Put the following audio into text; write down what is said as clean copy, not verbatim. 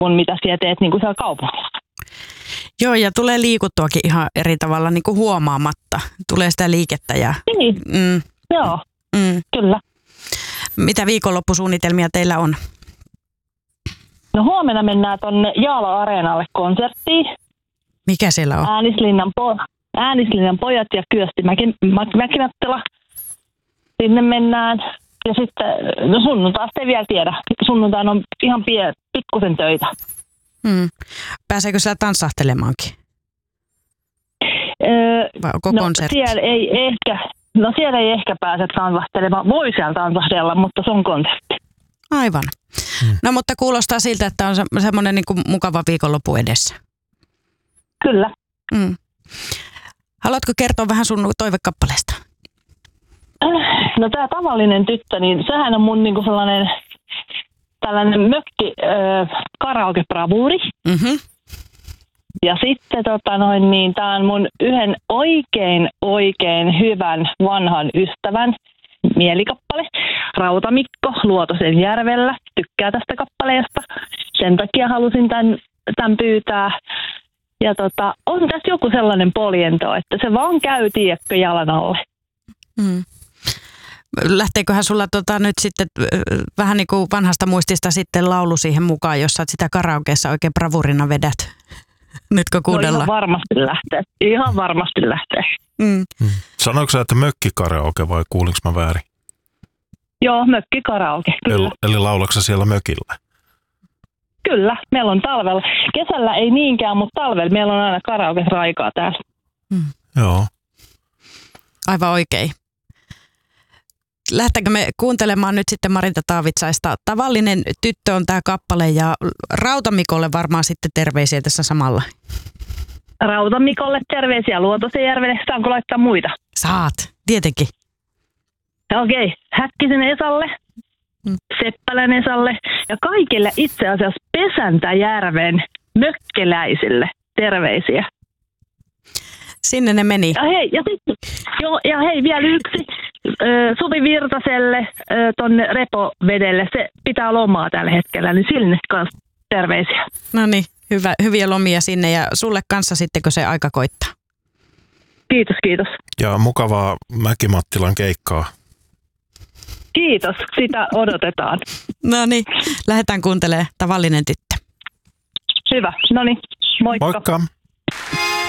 kuin mitä siellä teet niin kuin siellä kaupungilla. Joo, ja tulee liikuttuakin ihan eri tavalla niin kuin huomaamatta. Tulee sitä liikettä. Niin, joo, kyllä. Mitä viikonloppusuunnitelmia teillä on? No huomenna mennään tuonne Jaalo-areenalle konserttiin. Mikä siellä on? Äänislinnan pojat ja Kyösti Mäkinattila. Sinne mennään. Ja sitten, no sunnuntaista ei vielä tiedä. Sunnuntaina on ihan pikkusen töitä. Pääseekö siellä tanssahtelemaankin? Vai onko konsertti? Siellä ei ehkä pääse tansahtelemaan. Voi siellä tansahdella, mutta se on konsertti. Aivan. No mutta kuulostaa siltä, että on semmoinen niin kuin mukava viikonloppu edessä. Kyllä. Haluatko kertoa vähän sun toivekappaleesta? No tämä tavallinen tyttö, niin sehän on mun niinku sellainen tällainen mökki karaoke-bravuuri. Ja sitten tää on mun yhden oikein hyvän vanhan ystävän mielikappale. Rautamikko Luotosenjärvellä tykkää tästä kappaleesta. Sen takia halusin tämän pyytää. Ja on tässä joku sellainen poljento, että se vaan käy tiedätkö jalan alle. Lähteeköhän sulla nyt sitten vähän niin kuin vanhasta muistista sitten laulu siihen mukaan, jos sä sitä karaokeessa oikein bravurina vedät? Nytkö kuunnellaan? No ihan varmasti lähtee. Sanoitko sä, että mökkikaraoke vai kuulinko mä väärin? Joo, mökkikaraoke, kyllä. Eli laulatko sä siellä mökillä? Kyllä, meillä on talvella. Kesällä ei niinkään, mutta talvella meillä on aina karaoke-raikaa täällä. Joo. Aivan oikein. Lähdetäänkö me kuuntelemaan nyt sitten Marita Taavitsaista? Tavallinen tyttö on tämä kappale ja Rautamikolle varmaan sitten terveisiä tässä samalla. Rautamikolle terveisiä Luotosenjärvelle. Saanko laittaa muita? Saat, tietenkin. Okei, Häkkisen Esalle, Seppälän Esalle ja kaikille itse asiassa Pesäntäjärven mökkeläisille terveisiä. Sinne ne meni. Ja hei, vielä yksi. Suvi Virtaselle tonne Repovedelle. Se pitää lomaa tällä hetkellä, niin sille kanssa terveisiä. No niin, hyviä lomia sinne ja sulle kanssa sitten, kun se aika koittaa. Kiitos. Ja mukavaa Mäki-Mattilan keikkaa. Kiitos, sitä odotetaan. No niin, lähdetään kuuntelemaan Tavallinen tyttö. Hyvä, no niin, moikka. Moikka.